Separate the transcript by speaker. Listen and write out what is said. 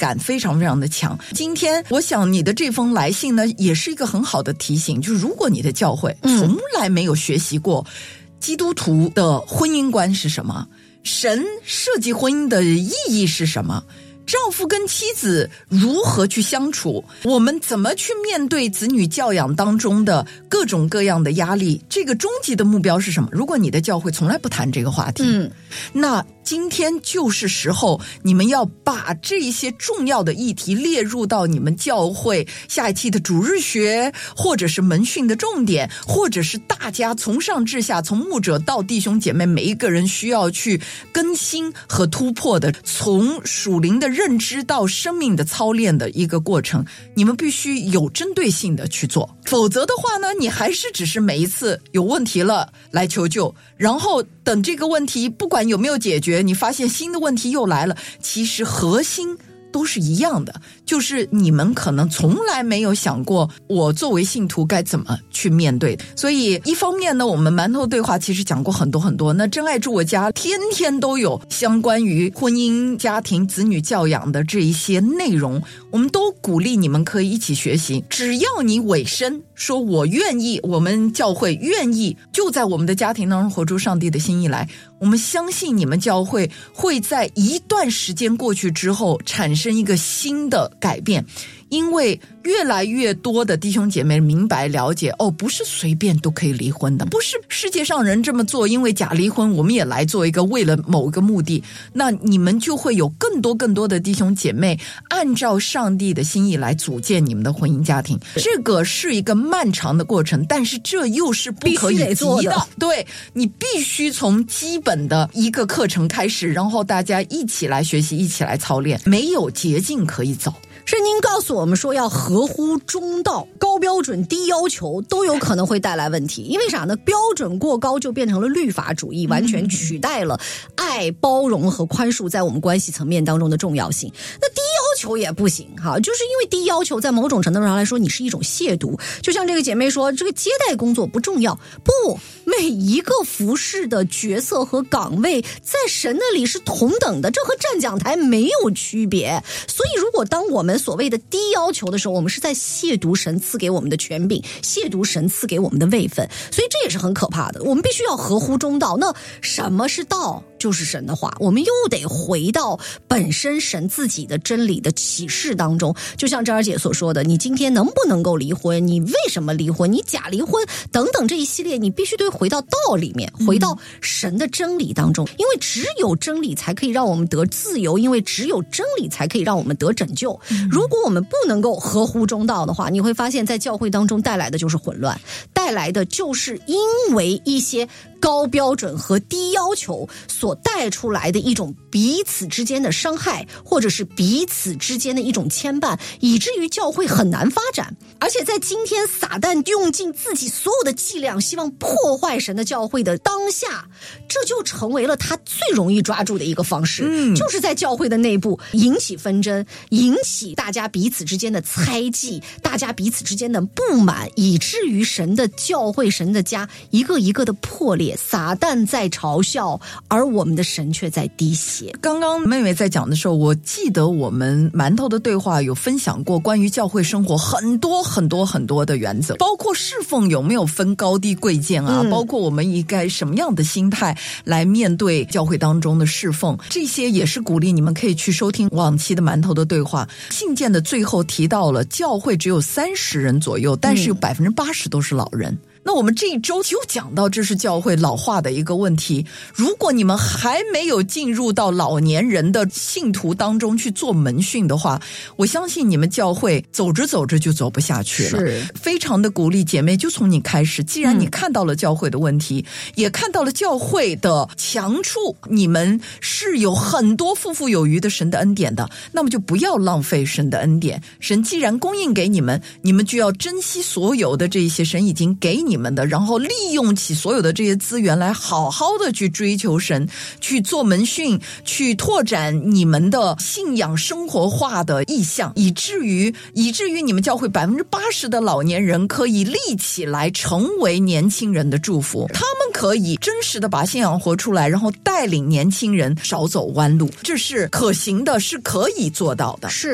Speaker 1: 感非常非常的强。今天我想你的这封来信呢，也是一个很好的提醒，就是如果你的教会从来没有学习过基督徒的婚姻观是什么，神设计婚姻的意义是什么，丈夫跟妻子如何去相处，我们怎么去面对子女教养当中的各种各样的压力，这个终极的目标是什么？如果你的教会从来不谈这个话题，那今天就是时候你们要把这些重要的议题列入到你们教会下一期的主日学，或者是门训的重点，或者是大家从上至下，从牧者到弟兄姐妹，每一个人需要去更新和突破的，从属灵的认知到生命的操练的一个过程，你们必须有针对性的去做，否则的话呢，你还是只是每一次有问题了来求救，然后等这个问题不管有没有解决，你发现新的问题又来了，其实核心都是一样的，就是你们可能从来没有想过我作为信徒该怎么去面对。所以一方面呢，我们馒头对话其实讲过很多很多，那真爱住我家天天都有相关于婚姻家庭子女教养的这一些内容，我们都鼓励你们可以一起学习，只要你委身说我愿意，我们教会愿意就在我们的家庭当中活出上帝的心意来，我们相信你们教会会在一段时间过去之后产生一个新的改变，因为越来越多的弟兄姐妹明白了解，不是随便都可以离婚的，不是世界上人这么做因为假离婚我们也来做一个为了某个目的，那你们就会有更多的弟兄姐妹按照上帝的心意来组建你们的婚姻家庭。这个是一个漫长的过程，但是这又是不可以急的，对，你必须从基本的一个课程开始，然后大家一起来学习，一起来操练，没有捷径可以走。
Speaker 2: 圣经告诉我们说要合乎中道，高标准低要求都有可能会带来问题。因为啥呢？标准过高就变成了律法主义，完全取代了爱、包容和宽恕在我们关系层面当中的重要性。那低要求也不行哈，就是因为低要求在某种程度上来说你是一种亵渎。就像这个姐妹说，这个接待工作不重要，不，每一个服侍的角色和岗位在神那里是同等的，这和站讲台没有区别。所以如果当我们所谓的低要求的时候，我们是在亵渎神赐给我们的权柄，亵渎神赐给我们的位分，所以这也是很可怕的。我们必须要合乎中道。那什么是道？就是神的话，我们又得回到本身神自己的真理的启示当中。就像张儿姐所说的，你今天能不能够离婚，你为什么离婚，你假离婚等等这一系列，你必须得回到道里面，回到神的真理当中，因为只有真理才可以让我们得自由，因为只有真理才可以让我们得拯救。如果我们不能够合乎中道的话，你会发现在教会当中带来的就是混乱，带来的就是因为一些高标准和低要求所带出来的一种彼此之间的伤害，或者是彼此之间的一种牵绊，以至于教会很难发展。而且在今天撒旦用尽自己所有的伎俩希望破坏神的教会的当下，这就成为了他最容易抓住的一个方式，就是在教会的内部引起纷争，引起大家彼此之间的猜忌，大家彼此之间的不满，以至于神的教会神的家一个一个的破裂，撒旦在嘲笑，而我们的神却在滴血。
Speaker 1: 刚刚妹妹在讲的时候，我记得我们馒头的对话有分享过关于教会生活很多的原则，包括侍奉有没有分高低贵贱啊，包括我们应该什么样的心态来面对教会当中的侍奉，这些也是鼓励你们可以去收听往期的馒头的对话。信件的最后提到了教会只有30人左右，但是有80%都是老人。那我们这一周就讲到这是教会老化的一个问题，如果你们还没有进入到老年人的信徒当中去做门训的话，我相信你们教会走着走着就走不下去了。是非常的鼓励姐妹就从你开始，既然你看到了教会的问题，也看到了教会的强处，你们是有很多富有余的神的恩典的，那么就不要浪费神的恩典。神既然供应给你们，你们就要珍惜所有的这些神已经给你们的，然后利用起所有的这些资源来好好的去追求神，去做门训，去拓展你们的信仰生活化的意向，以至于你们教会80%的老年人可以立起来成为年轻人的祝福，他们可以真实的把信仰活出来，然后带领年轻人少走弯路，这是可行的，是可以做到的。
Speaker 2: 是